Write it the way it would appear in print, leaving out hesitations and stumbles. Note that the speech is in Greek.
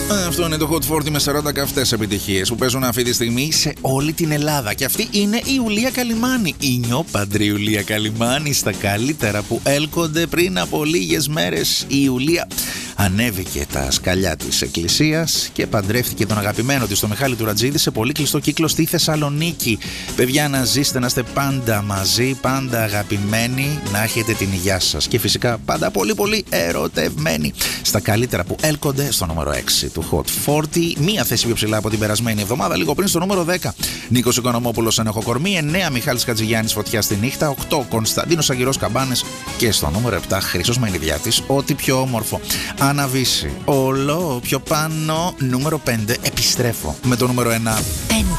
Αυτό είναι το Hot 40 με 40 καυτές επιτυχίες που παίζουν αυτή τη στιγμή σε όλη την Ελλάδα. Και αυτή είναι η Ιουλία Καλυμάνη. Η νιόπαντρη Ιουλία Καλυμάνη στα καλύτερα που έλκονται πριν από λίγες μέρες. Η Ιουλία ανέβηκε τα σκαλιά της εκκλησίας και παντρεύτηκε τον αγαπημένο της, τον Μιχάλη Τουρατζίδη, σε πολύ κλειστό κύκλο στη Θεσσαλονίκη. Παιδιά, να ζήσετε, να είστε πάντα μαζί, πάντα αγαπημένοι, να έχετε την υγειά σας και φυσικά πάντα πολύ πολύ ερωτευμένοι. Στα καλύτερα που έλκονται στο νούμερο 6 του Hot 40, μία θέση πιο ψηλά από την περασμένη εβδομάδα, λίγο πριν στο νούμερο 10. Νίκος Οικονομόπουλος, Ενέχω Κορμί. 9 Μιχάλης Χατζηγιάννης, Φωτιά στη νύχτα. 8 Κωνσταντίνος Αγκυρός, Καμπάνες. Και στο νούμερο 7 Χρυσός Μενιδιάτης, Ό,τι πιο όμορφο. Αναβήσει όλο πιο πάνω. Νούμερο 5 επιστρέφω με το νούμερο 1.